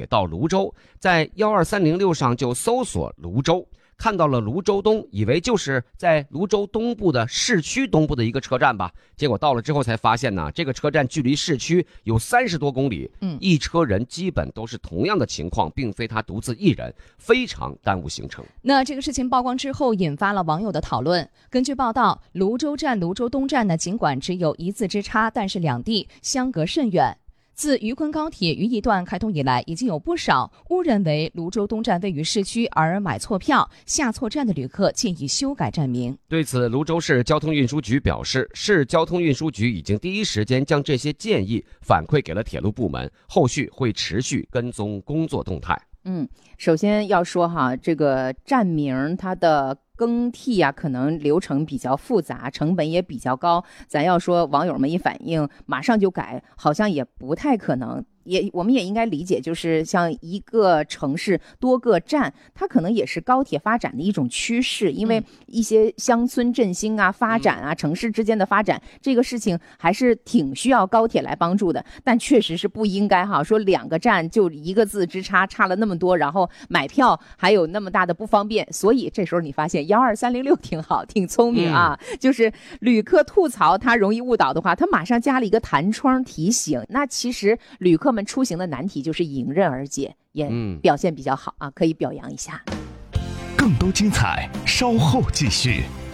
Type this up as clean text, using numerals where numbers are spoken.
到泸州，在12306上就搜索泸州，看到了泸州东，以为就是在泸州东部的市区东部的一个车站吧，结果到了之后才发现呢，这个车站距离市区有30多公里，一车人基本都是同样的情况，并非他独自一人，非常耽误行程。 那这个事情曝光之后，引发了网友的讨论。根据报道，泸州站、泸州东站呢，尽管只有1字之差，但是两地相隔甚远。自渝昆高铁渝一段开通以来，已经有不少误认为泸州东站位于市区而买错票、下错站的旅客，建议修改站名。 对此，泸州市交通运输局表示，市交通运输局已经第一时间将这些建议反馈给了铁路部门，后续会持续跟踪工作动态。 首先要说哈，这个站名它的更替啊，可能流程比较复杂，成本也比较高。咱要说网友们一反映马上就改，好像也不太可能。我们也应该理解，就是像一个城市多个站，它可能也是高铁发展的一种趋势，因为一些乡村振兴啊、发展啊、城市之间的发展，这个事情还是挺需要高铁来帮助的。但确实是不应该哈，说2个站就1个字之差，差了那么多，然后买票还有那么大的不方便。所以这时候你发现12306挺好，挺聪明啊，就是旅客吐槽他容易误导的话，他马上加了一个弹窗提醒。那其实旅客们出行的难题就是迎刃而解，也表现比较好啊，可以表扬一下。 更多精彩稍后继续。